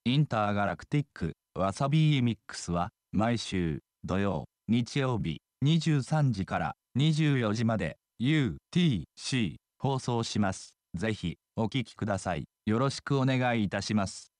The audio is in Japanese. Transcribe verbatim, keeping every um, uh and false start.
インターガラクティックわさびミックスは毎週土曜、日曜日にじゅうさんじからにじゅうよじまで ユーティーシー 放送します。ぜひお聞きください。よろしくお願いいたします。